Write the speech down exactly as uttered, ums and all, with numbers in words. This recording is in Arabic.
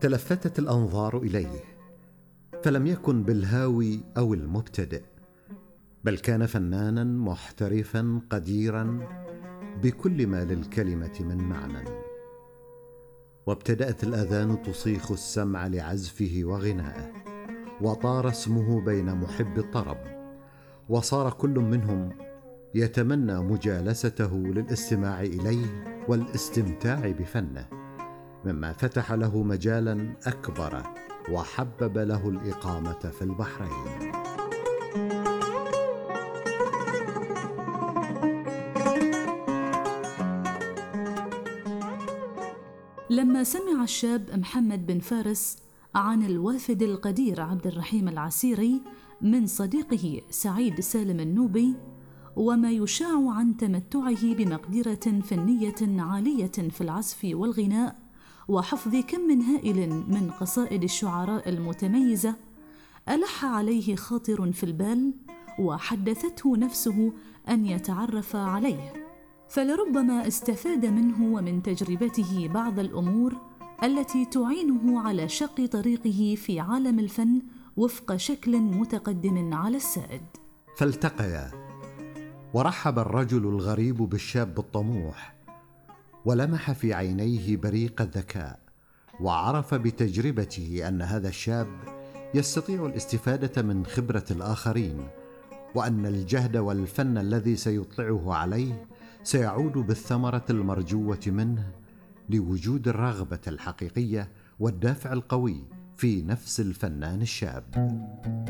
تلفتت الأنظار إليه، فلم يكن بالهاوي أو المبتدئ، بل كان فنانا محترفا قديرا بكل ما للكلمة من معنى. وابتدأت الآذان تصيخ السمع لعزفه وغنائه، وطار اسمه بين محب الطرب، وصار كل منهم يتمنى مجالسته للاستماع إليه والاستمتاع بفنه، مما فتح له مجالا أكبر وحبب له الإقامة في البحرين. لما سمع الشاب محمد بن فارس عن الوافد القدير عبد الرحيم العسيري من صديقه سعيد سالم النوبي، وما يشاع عن تمتعه بمقدرة فنية عالية في العزف والغناء وحفظ كم هائل من قصائد الشعراء المتميزة، ألح عليه خاطر في البال وحدثته نفسه أن يتعرف عليه، فلربما استفاد منه ومن تجربته بعض الأمور التي تعينه على شق طريقه في عالم الفن وفق شكل متقدم على السائد. فالتقيا، ورحب الرجل الغريب بالشاب الطموح، ولمح في عينيه بريق الذكاء، وعرف بتجربته أن هذا الشاب يستطيع الاستفادة من خبرة الآخرين، وأن الجهد والفن الذي سيطلعه عليه سيعود بالثمرة المرجوة منه لوجود الرغبة الحقيقية والدافع القوي في نفس الفنان الشاب.